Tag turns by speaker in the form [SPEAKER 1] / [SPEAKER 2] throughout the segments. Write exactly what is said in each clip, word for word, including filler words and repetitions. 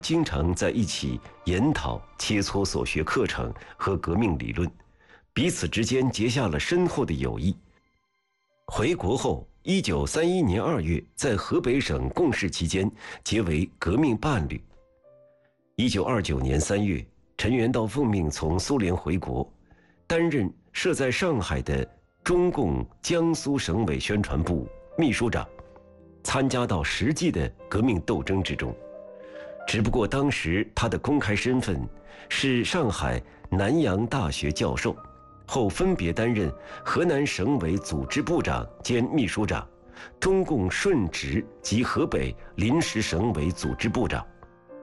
[SPEAKER 1] 经常在一起研讨、切磋所学课程和革命理论，彼此之间结下了深厚的友谊。回国后，一九三一年二月，在河北省共事期间结为革命伴侣。一九二九年三月，陈元道奉命从苏联回国，担任设在上海的中共江苏省委宣传部秘书长，参加到实际的革命斗争之中。只不过当时他的公开身份是上海南洋大学教授，后分别担任河南省委组织部长兼秘书长、中共顺直及河北临时省委组织部长。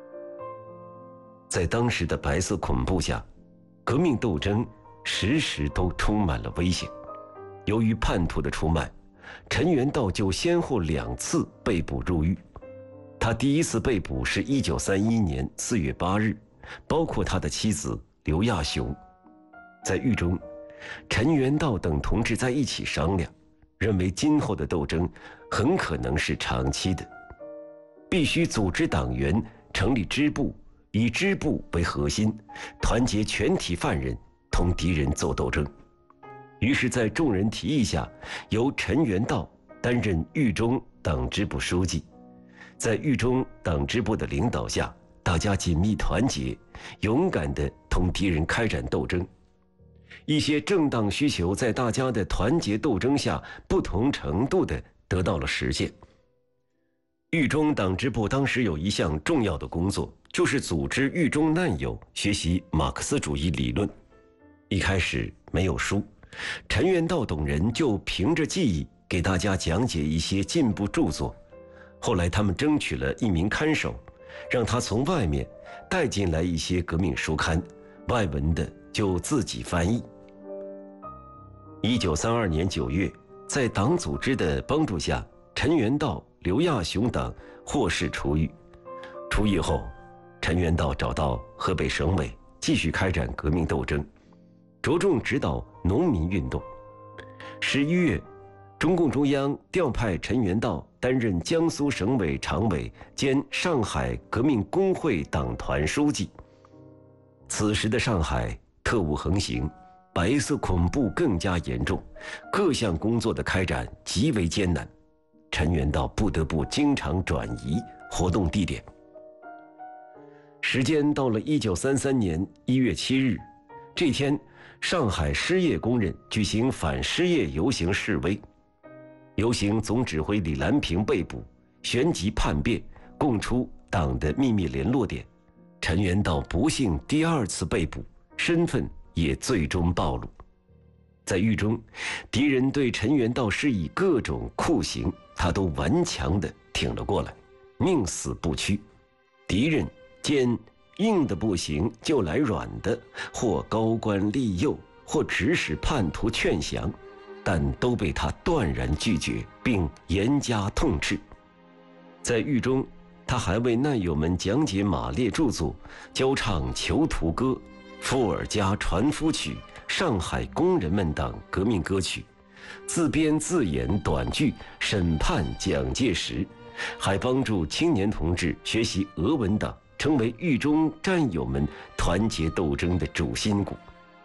[SPEAKER 1] 在当时的白色恐怖下，革命斗争时时都充满了危险。由于叛徒的出卖，陈元道就先后两次被捕入狱。他第一次被捕是一九三一年四月八日，包括他的妻子刘亚雄。在狱中，陈元道等同志在一起商量，认为今后的斗争很可能是长期的，必须组织党员，成立支部，以支部为核心，团结全体犯人，同敌人作斗争。于是在众人提议下，由陈元道担任狱中党支部书记。在狱中党支部的领导下，大家紧密团结，勇敢地同敌人开展斗争。一些正当需求在大家的团结斗争下，不同程度地得到了实现。狱中党支部当时有一项重要的工作，就是组织狱中难友学习马克思主义理论。一开始没有书，陈元道等人就凭着记忆给大家讲解一些进步著作。后来他们争取了一名看守，让他从外面带进来一些革命书刊，外文的就自己翻译。一九三二年九月，在党组织的帮助下，陈元道、刘亚雄等获释出狱。出狱后，陈元道找到河北省委，继续开展革命斗争，着重指导农民运动。十一月，中共中央调派陈元道担任江苏省委常委兼上海革命工会党团书记。此时的上海特务横行，白色恐怖更加严重，各项工作的开展极为艰难，陈元道不得不经常转移活动地点。时间到了一九三三年一月七日，这天，上海失业工人举行反失业游行示威。游行总指挥李兰平被捕，旋即叛变，供出党的秘密联络点。陈元道不幸第二次被捕，身份也最终暴露。在狱中，敌人对陈元道施以各种酷刑，他都顽强地挺了过来，宁死不屈。敌人见硬的不行，就来软的，或高官利诱，或指使叛徒劝降，但都被他断然拒绝，并严加痛斥。在狱中，他还为难友们讲解马列著作，教唱《囚徒歌》《伏尔加船夫曲》《上海工人们》等革命歌曲，自编自演短剧审判蒋介石，还帮助青年同志学习俄文等，成为狱中战友们团结斗争的主心骨。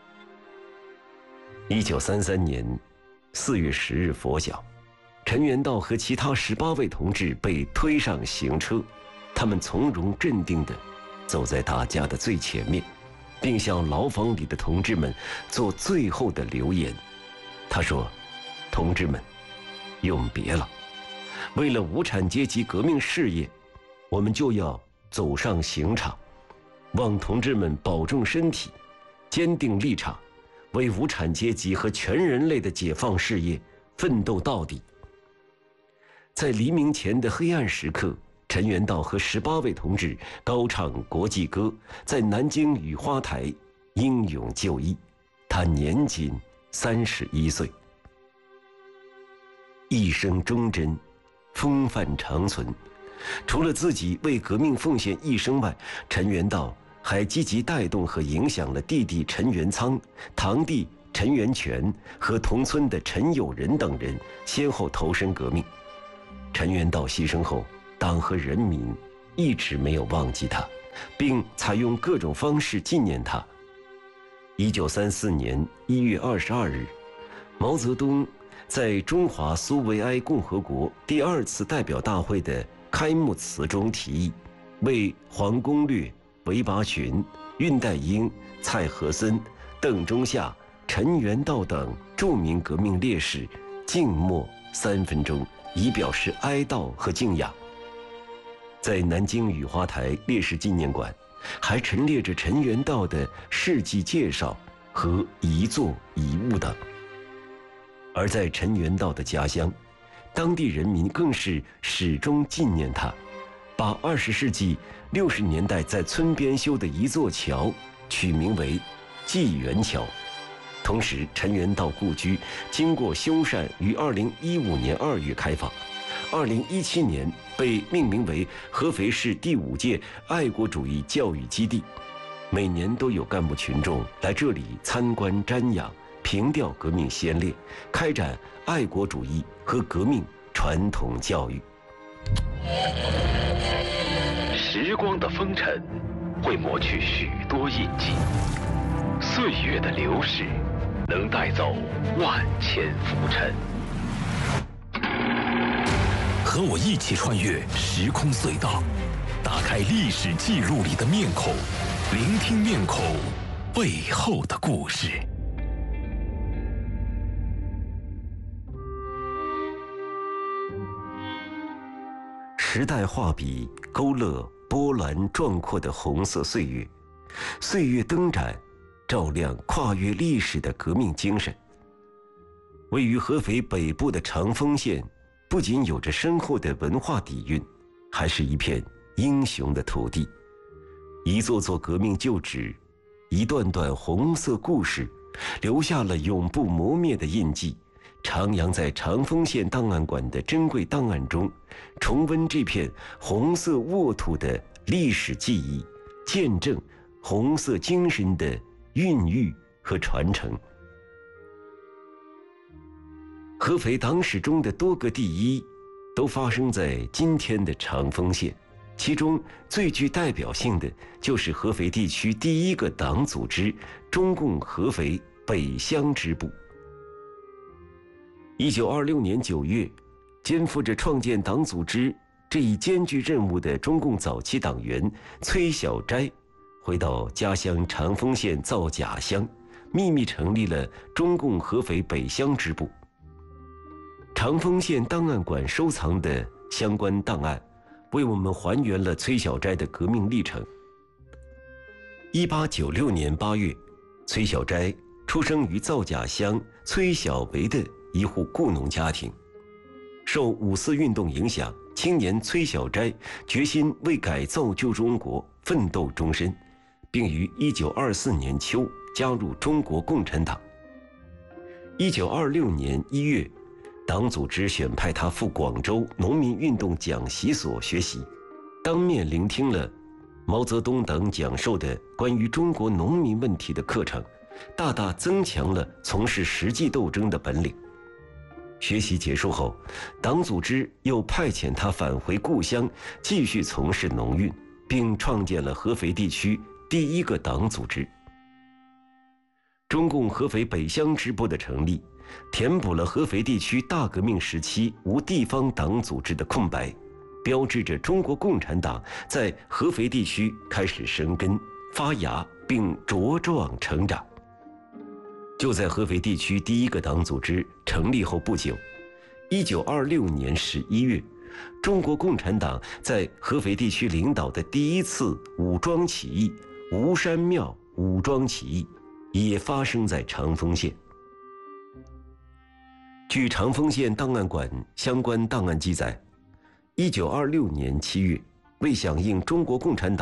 [SPEAKER 1] 一九三三年四月十日拂晓，陈元道和其他十八位同志被推上刑车，他们从容镇定地走在大家的最前面，并向牢房里的同志们做最后的留言。他说：“同志们，永别了！为了无产阶级革命事业，我们就要走上刑场，望同志们保重身体，坚定立场，为无产阶级和全人类的解放事业奋斗到底。”在黎明前的黑暗时刻，陈元道和十八位同志高唱国际歌，在南京雨花台英勇就义。他年仅三十一岁，一生忠贞，风范长存。除了自己为革命奉献一生外，陈元道还积极带动和影响了弟弟陈元仓、堂弟陈元泉和同村的陈友仁等人先后投身革命。陈元道牺牲后，党和人民一直没有忘记他， 并采用各种方式纪念他。一九三四年一月二十二日，毛泽东在中华苏维埃共和国第二次代表大会的开幕词中提议，为黄公略、韦拔群、恽代英、蔡和森、邓中夏、陈元道等著名革命烈士静默三分钟，以表示哀悼和敬仰。在南京雨花台烈士纪念馆，还陈列着陈元道的事迹介绍和遗作遗物等。而在陈元道的家乡，当地人民更是始终纪念他，把二十世纪六十年代在村边修的一座桥取名为纪元桥。同时，陈元道故居经过修缮，于二零一五年二月开放。二零一七年被命名为合肥市第五届爱国主义教育基地，每年都有干部群众来这里参观瞻仰，凭吊革命先烈，开展爱国主义和革命传统教育。
[SPEAKER 2] 时光的风尘会抹去许多印记，岁月的流逝能带走万千浮尘。和我一起穿越时空隧道，打开历史记录里的面孔，聆听面孔背后的故事。
[SPEAKER 1] 时代画笔勾勒波澜壮阔的红色岁月，岁月灯盏照亮跨越历史的革命精神。位于合肥北部的长丰县，不仅有着深厚的文化底蕴，还是一片英雄的土地。一座座革命旧址，一段段红色故事，留下了永不磨灭的印记。徜徉在长丰县档案馆的珍贵档案中，重温这片红色沃土的历史记忆，见证红色精神的孕育和传承。合肥党史中的多个第一，都发生在今天的长丰县，其中最具代表性的就是合肥地区第一个党组织——中共合肥北乡支部。一九二六年九月，肩负着创建党组织这一艰巨任务的中共早期党员崔小斋，回到家乡长丰县造甲乡，秘密成立了中共合肥北乡支部。长丰县档案馆收藏的相关档案，为我们还原了崔小斋的革命历程。一八九六年八月，崔小斋出生于造甲乡崔小维的一户雇农家庭。受五四运动影响，青年崔小斋决心为改造旧中国奋斗终身，并于一九二四年秋加入中国共产党。一九二六年一月，党组织选派他赴广州农民运动讲习所学习，当面聆听了毛泽东等讲授的关于中国农民问题的课程，大大增强了从事实际斗争的本领。学习结束后，党组织又派遣他返回故乡，继续从事农运，并创建了合肥地区第一个党组织。中共合肥北乡支部的成立，填补了合肥地区大革命时期无地方党组织的空白，标志着中国共产党在合肥地区开始生根发芽并茁壮成长。就在合肥地区第一个党组织成立后不久，一九二六年十一月，中国共产党在合肥地区领导的第一次武装起义——吴山庙武装起义，也发生在长丰县。据长丰县档案馆相关档案记载，一九二六年七月，为响应中国共产党